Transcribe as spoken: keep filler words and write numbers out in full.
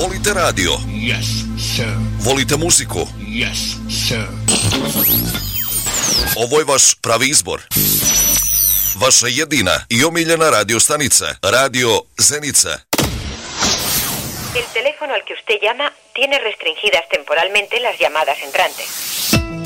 Volite radio? Yes, sir. Volite muziku? Yes, sir. Ovo je vaš pravi izbor. Vaša jedina i omiljena radio stanica. Radio Zenica. El teléfono al que usted llama tiene restringidas temporalmente las llamadas entrantes.